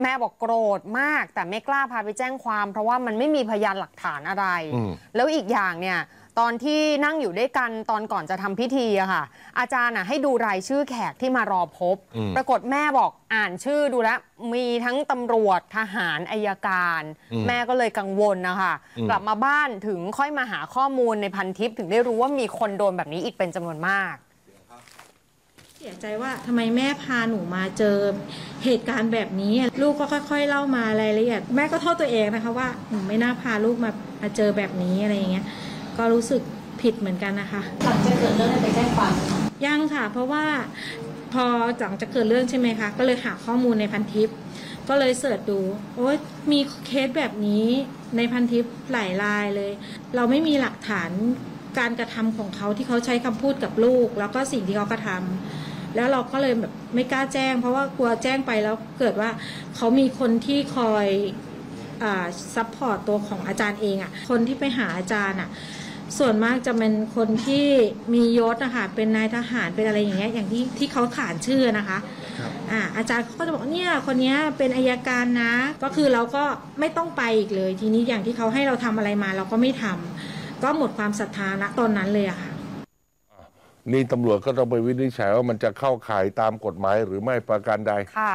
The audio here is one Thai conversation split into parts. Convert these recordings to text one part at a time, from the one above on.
แม่บอกโกรธมากแต่ไม่กล้าพาไปแจ้งความเพราะว่ามันไม่มีพยานหลักฐานอะไรแล้วอีกอย่างเนี่ยตอนที่นั่งอยู่ด้วยกันตอนก่อนจะทำพิธีอะค่ะอาจารย์ให้ดูรายชื่อแขกที่มารอพบปรากฏแม่บอกอ่านชื่อดูแล้วมีทั้งตำรวจทหารอัยการแม่ก็เลยกังวลนะคะกลับมาบ้านถึงค่อยมาหาข้อมูลในพันทิปถึงได้รู้ว่ามีคนโดนแบบนี้อีกเป็นจำนวนมากเสียใจว่าทำไมแม่พาหนูมาเจอเหตุการณ์แบบนี้ลูกก็ค่อยๆเล่ามารายละเอียดแม่ก็โทษตัวเองนะคะว่าหนูไม่น่าพาลูกมาเจอแบบนี้อะไรอย่างเงี้ยก็รู้สึกผิดเหมือนกันนะคะหลังจากเกิดเรื่องได้ไปแจ้งความยังค่ะเพราะว่าพอหลังจากเกิดเรื่องใช่ไหมคะก็เลยหาข้อมูลในพันทิปก็เลยเสิร์ชดูโอ๊ยมีเคสแบบนี้ในพันทิปหลายรายเลยเราไม่มีหลักฐานการกระทำของเขาที่เขาใช้คำพูดกับลูกแล้วก็สิ่งที่เขากระทำแล้วเราก็เลยแบบไม่กล้าแจ้งเพราะว่ากลัวแจ้งไปแล้วเกิดว่าเขามีคนที่คอยซัพพอร์ตตัวของอาจารย์เองคนที่ไปหาอาจารย์ส่วนมากจะเป็นคนที่มียศนะคะเป็นนายทหารเป็นอะไรอย่างเงี้ยอย่างที่เขาขานชื่อนะคะอาจารย์เขาก็จะบอกเนี่ยคนนี้เป็นอัยการนะก็คือเราก็ไม่ต้องไปอีกเลยทีนี้อย่างที่เขาให้เราทำอะไรมาเราก็ไม่ทำก็หมดความศรัทธาณตอนนั้นเลยค่ะนี่ตำรวจก็ต้องไปวินิจฉัยว่ามันจะเข้าข่ายตามกฎหมายหรือไม่ประการใดค่ะ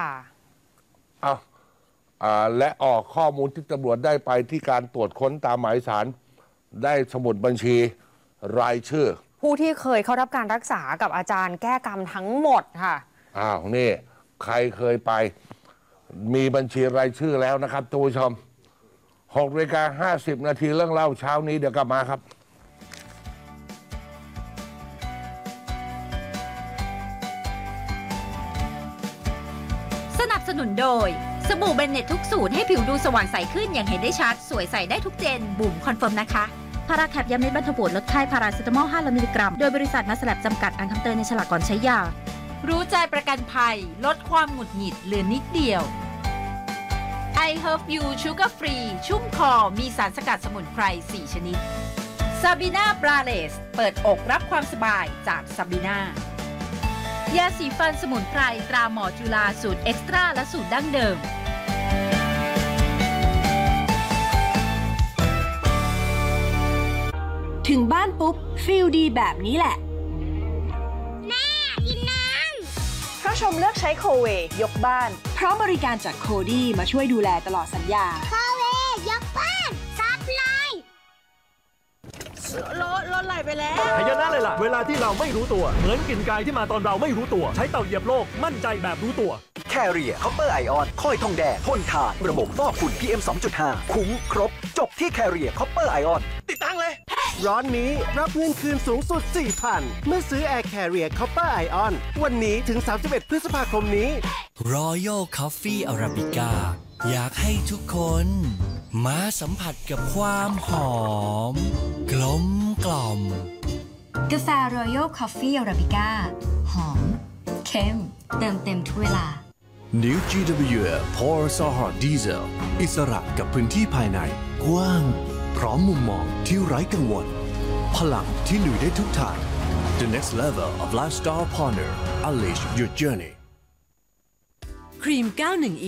และออกข้อมูลที่ตำรวจได้ไปที่การตรวจค้นตามหมายสารได้สมุดบัญชีรายชื่อผู้ที่เคยเข้ารับการรักษากับอาจารย์แก้กรรมทั้งหมดค่ะนี่ใครเคยไปมีบัญชีรายชื่อแล้วนะครับท่านผู้ชม6:50 นาทีเรื่องเล่าเช้านี้เดี๋ยวกลับมาครับสนับสนุนโดยสบู่เบนเน็ตทุกสูตรให้ผิวดูสว่างใสขึ้นอย่างเห็นได้ชัดสวยใสได้ทุกเจนบุ๋มคอนเฟิร์มนะคะพาราแคปยาเม็ดบรรเทาปวดลดไข้พาราเซตามอล500 มิลลิกรัมโดยบริษัทมาสแลบจำกัดอ่านคำเตือนในฉลากก่อนใช้ยารู้ใจประกันภัยลดความหงุดหงิดเหลือนิดเดียว I Herb You Sugar Free ชุ่มคอมีสารสกัดสมุนไพร 4 ชนิดซาบีนาบราเลสเปิดอกรับความสบายจากซาบีนายาสีฟันสมุนไพรตราหมอจุฬาสูตรเอ็กซ์ตร้าและสูตรดั้งเดิมถึงบ้านปุ๊บฟีลดีแบบนี้แหละแม่กินน้ำเพราะชมเลือกใช้โคเวยกบ้านเพราะบริการจากโคดี้มาช่วยดูแลตลอดสัญญาโคเวยกบ้านซับเลยรถไหลไปแล้วหายนะเลยล่ะเวลาที่เราไม่รู้ตัวเหมือนกลิ่นกายที่มาตอนเราไม่รู้ตัวใช้เต่าเหยียบโลกมั่นใจแบบรู้ตัว Carrier Copper Ion ค่อยทองแดงทนทานระบบฟอกฝุ่น PM 2.5 คุ้มครบจบที่ Carrier Copper Ion ติดตั้งเลยร้อนนี้รับเงินคืนสูงสุด 4,000 เมื่อซื้อ Air Carrier Copper Ion วันนี้ถึง 31 พฤษภาคมนี้ Royal Coffee Arabica อยากให้ทุกคนมาสัมผัสกับความหอมกลมกล่อมกาแฟ Royal Coffee Arabica หอมเข้มเติมเต็มทุกเวลา New GWL Power Sohar Diesel อิสระกับพื้นที่ภายในกว้างพร้อมมุมมองที่ไร้กังวลพลังที่ลุยได้ทุกทาง The next level of lifestyle partner Unleash your journey ครีม 91